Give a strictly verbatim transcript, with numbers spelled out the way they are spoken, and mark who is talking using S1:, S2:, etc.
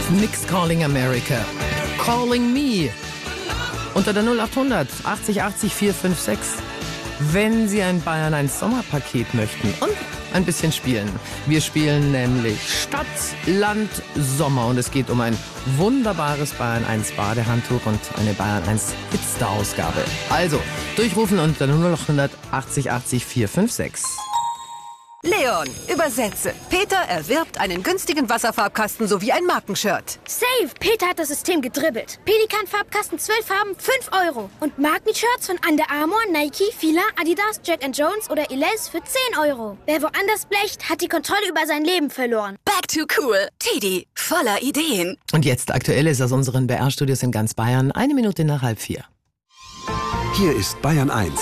S1: Nix Calling America. Calling Me. Unter der null achthundert achtzig achtzig vier fünf sechs. Wenn Sie ein Bayern eins Sommerpaket möchten und ein bisschen spielen. Wir spielen nämlich Stadt, Land, Sommer und es geht um ein wunderbares Bayern eins Badehandtuch und eine Bayern eins Hipster-Ausgabe. Also, durchrufen unter null achthundert achtzig achtzig vier fünf sechs.
S2: Leon, übersetze. Peter erwirbt einen günstigen Wasserfarbkasten sowie ein Markenshirt.
S3: Safe! Peter hat das System gedribbelt. Pelikan-Farbkasten, zwölf Farben, fünf Euro. Und Markenshirts von Under Armour, Nike, Fila, Adidas, Jack and Jones oder Elize für zehn Euro. Wer woanders blecht, hat die Kontrolle über sein Leben verloren.
S2: Back to cool. Teddy, voller Ideen.
S1: Und jetzt Aktuelles aus unseren B R-Studios in ganz Bayern. Eine Minute nach halb vier.
S4: Hier ist Bayern eins.